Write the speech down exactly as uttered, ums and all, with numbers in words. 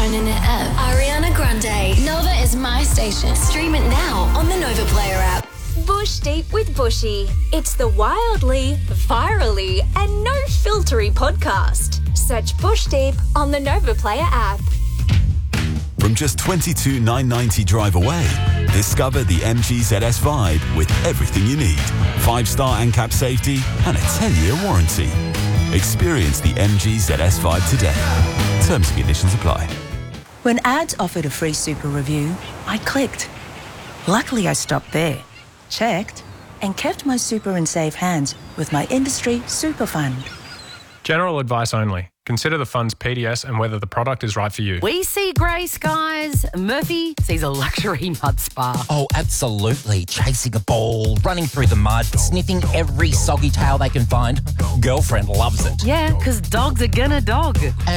turning it up. Ariana Grande. Nova is my station. Stream it now on the Nova Player app. Bush Deep with Bushy. It's the wildly, virally, and no filtery podcast. Search Bush Deep on the Nova Player app. From just twenty-two thousand nine hundred ninety drive away, discover the M G Z S Vibe with everything you need. Five-star A N C A P safety and a ten-year warranty. Experience the M G Z S Vibe today. Terms and conditions apply. When ads offered a free super review, I clicked. Luckily, I stopped there, checked, and kept my super in safe hands with my industry super fund. General advice only. Consider the fund's P D S and whether the product is right for you. We see grey skies. Murphy sees a luxury mud spa. Oh, absolutely. Chasing a ball, running through the mud, sniffing every soggy tail they can find. Girlfriend loves it. Yeah, because dogs are gonna dog.